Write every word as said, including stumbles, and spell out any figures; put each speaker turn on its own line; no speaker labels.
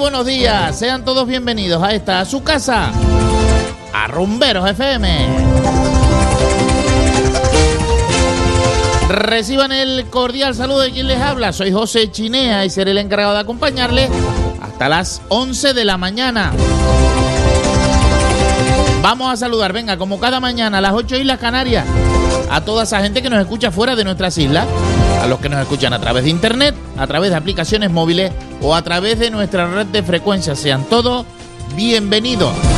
buenos días, sean todos bienvenidos a esta, a su casa, a Rumberos F M. Reciban el cordial saludo de quien les habla, soy José Chinea y seré el encargado de acompañarles hasta las once de la mañana. Vamos a saludar, venga, como cada mañana a las ocho Islas Canarias, a toda esa gente que nos escucha fuera de nuestras islas, a los que nos escuchan a través de internet, a través de aplicaciones móviles o a través de nuestra red de frecuencias. Sean todos bienvenidos.